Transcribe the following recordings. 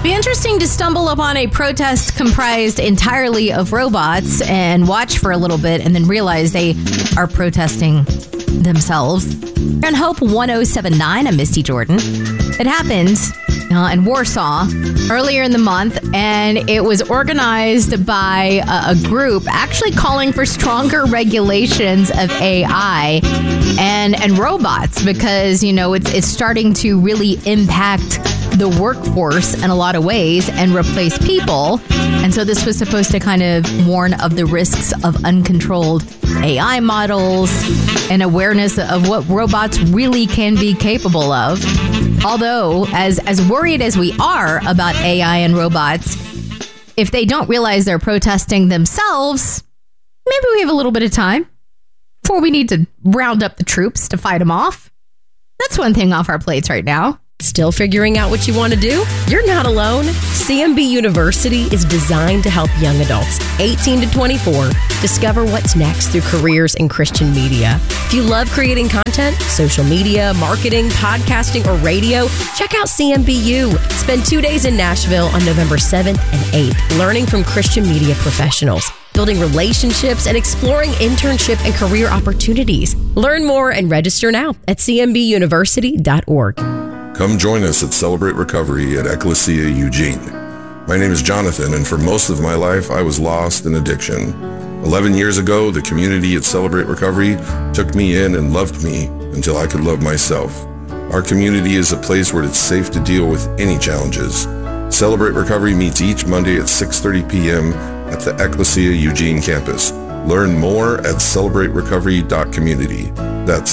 Be interesting to stumble upon a protest comprised entirely of robots and watch for a little bit and then realize they are protesting themselves. You're on Hope 1079. I'm Misty Jordan. It happened in Warsaw earlier in the month, and it was organized by a group actually calling for stronger regulations of AI and robots because, you know, it's starting to really impact the workforce in a lot of ways and replace people. And so this was supposed to kind of warn of the risks of uncontrolled AI models and awareness of what robots really can be capable of. Although, as worried as we are about AI and robots, if they don't realize they're protesting themselves, maybe we have a little bit of time before we need to round up the troops to fight them off. That's one thing off our plates right now. Still figuring out what you want to do? You're not alone. CMB University is designed to help young adults 18 to 24 discover what's next through careers in Christian media. If you love creating content, social media, marketing, podcasting, or radio, check out CMBU. Spend 2 days in Nashville on November 7th and 8th, learning from Christian media professionals, building relationships, and exploring internship and career opportunities. Learn more and register now at cmbuniversity.org. Come join us at Celebrate Recovery at Ecclesia Eugene. My name is Jonathan, and for most of my life, I was lost in addiction. 11 years ago, the community at Celebrate Recovery took me in and loved me until I could love myself. Our community is a place where it's safe to deal with any challenges. Celebrate Recovery meets each Monday at 6:30 p.m. at the Ecclesia Eugene campus. Learn more at celebraterecovery.community. That's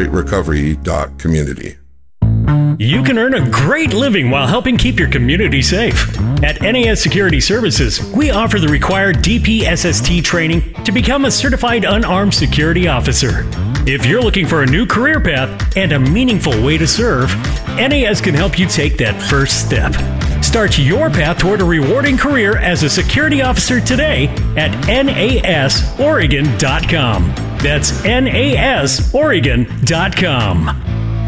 celebraterecovery.community. You can earn a great living while helping keep your community safe. At NAS Security Services, we offer the required DPSST training to become a certified unarmed security officer. If you're looking for a new career path and a meaningful way to serve, NAS can help you take that first step. Start your path toward a rewarding career as a security officer today at nasoregon.com. That's nasoregon.com.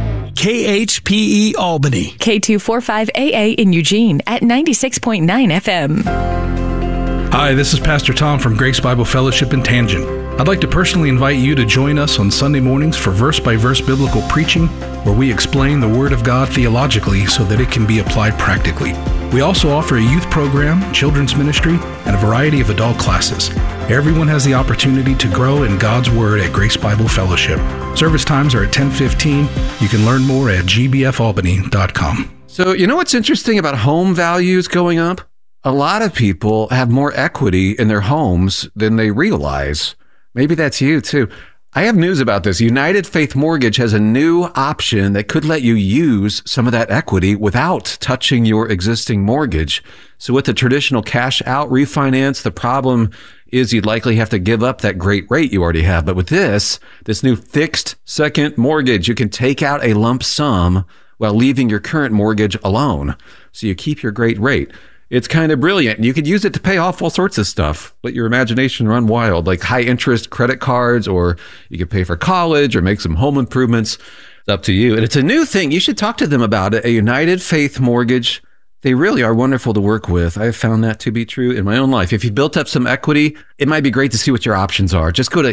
KHPE Albany. K245AA in Eugene at 96.9 FM. Hi, this is Pastor Tom from Grace Bible Fellowship in Tangent. I'd like to personally invite you to join us on Sunday mornings for verse-by-verse biblical preaching, where we explain the Word of God theologically so that it can be applied practically. We also offer a youth program, children's ministry, and a variety of adult classes. Everyone has the opportunity to grow in God's Word at Grace Bible Fellowship. Service times are at 10:15. You can learn more at gbfalbany.com. So, you know what's interesting about home values going up? A lot of people have more equity in their homes than they realize. Maybe that's you too. I have news about this. United Faith Mortgage has a new option that could let you use some of that equity without touching your existing mortgage. So with the traditional cash out refinance, the problem is you'd likely have to give up that great rate you already have. But with this new fixed second mortgage, you can take out a lump sum while leaving your current mortgage alone. So you keep your great rate. It's kind of brilliant. You could use it to pay off all sorts of stuff. Let your imagination run wild, like high interest credit cards, or you could pay for college or make some home improvements. It's up to you. And it's a new thing. You should talk to them about it. A United Faith Mortgage. They really are wonderful to work with. I've found that to be true in my own life. If you built up some equity, it might be great to see what your options are. Just go to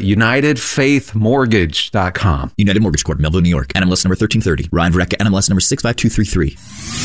UnitedFaithMortgage.com. United Mortgage Corp, Melville, New York. NMLS number 1330. Ryan Vareka, NMLS number 65233.